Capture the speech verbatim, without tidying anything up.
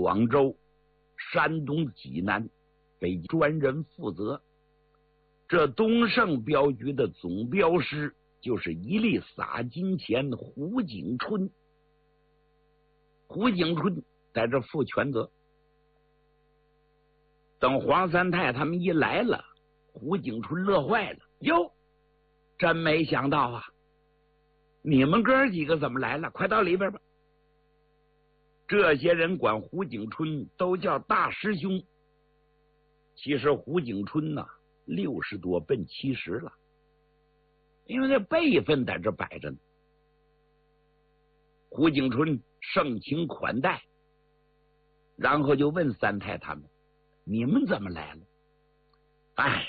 广州、山东济南被专人负责。这东胜镖局的总镖师就是一力撒金钱胡景春，胡景春在这负全责。等黄三太他们一来了，胡景春乐坏了，哟，真没想到啊，你们哥几个怎么来了？快到里边吧。这些人管胡景春都叫大师兄。其实胡景春呢、啊，六十多奔七十了，因为这辈分在这摆着呢。胡景春盛情款待，然后就问三太他们：“你们怎么来了？”哎，